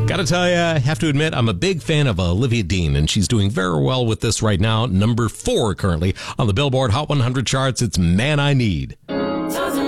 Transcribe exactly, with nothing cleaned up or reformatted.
Gotta tell you, I have to admit, I'm a big fan of Olivia Dean, and she's doing very well with this right now. Number four currently on the Billboard Hot one hundred charts. It's Man I Need.